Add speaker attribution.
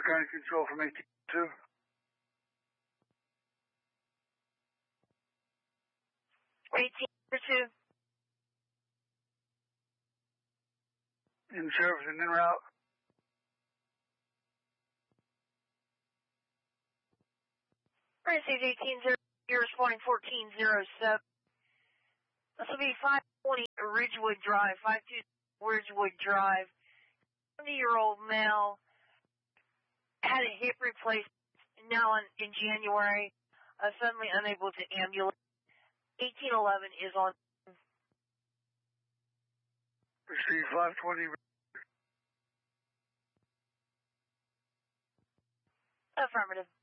Speaker 1: Ulster County Control from 18-2. In service and en route.
Speaker 2: Received 18-0, you're responding 14-07. This will be 520 Ridgewood Drive, 52 Ridgewood Drive. 70-year-old male had a hip replacement now in January, suddenly unable to ambulate. 1811 is on.
Speaker 1: Receive 520.
Speaker 2: Affirmative.